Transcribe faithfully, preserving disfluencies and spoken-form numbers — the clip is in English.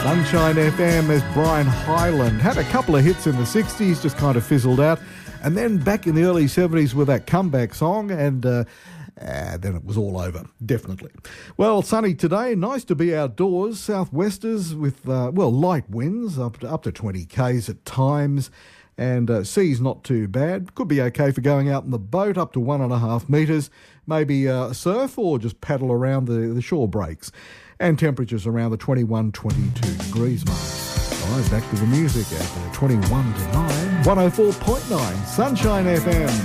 Sunshine F M as Brian Hyland had a couple of hits in the sixties, just kind of fizzled out. And then back in the early seventies with that comeback song, and uh, uh, then it was all over, definitely. Well, sunny today, nice to be outdoors. Southwesters with, uh, well, light winds, up to, up to twenty kays at times. And uh, sea's not too bad. Could be okay for going out in the boat, up to one and a half metres. Maybe uh, surf or just paddle around the, the shore breaks. And temperatures around the twenty-one, twenty-two degrees mark. All right, back to the music at uh, twenty-one to nine, one oh four point nine, Sunshine F M.